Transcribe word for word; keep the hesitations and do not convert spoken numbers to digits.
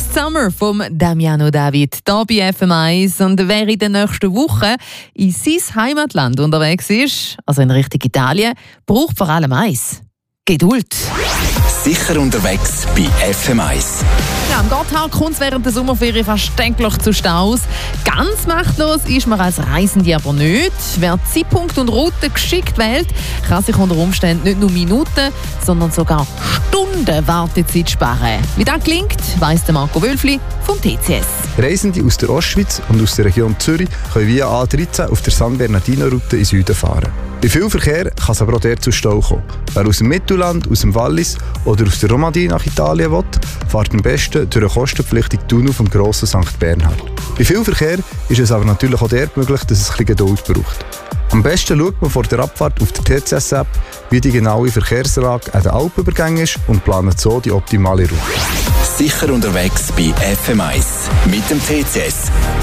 Summer vom Damiano David hier bei F M eins. Und wer in der nächsten Woche in sein Heimatland unterwegs ist, also in Richtung Italien, braucht vor allem eins: Geduld. Sicher unterwegs bei F M eins. Ja, am Gotthard kommt es während der Sommerferien fast täglich zu Staus. Ganz machtlos ist man als Reisende aber nicht. Wer Zeitpunkt und Route geschickt wählt, kann sich unter Umständen nicht nur Minuten, sondern sogar Stunden Wartezeit sparen. Wie das gelingt, weiss der Marco Wölfli vom T C S. Reisende aus der Ostschweiz und aus der Region Zürich können via A dreizehn auf der San Bernardino-Route in Süden fahren. Bei viel Verkehr kann es aber auch dort zu Stau kommen. Wer aus dem Mittelland, aus dem Wallis oder aus der Romandie nach Italien will, fährt am besten durch den kostenpflichtigen Tunnel vom grossen Sankt Bernhard. Bei viel Verkehr ist es aber natürlich auch dort möglich, dass es ein bisschen Geduld braucht. Am besten schaut man vor der Abfahrt auf der T C S-App, wie die genaue Verkehrslage an den Alpübergängen ist und plant so die optimale Route. Sicher unterwegs bei F M eins mit dem T C S.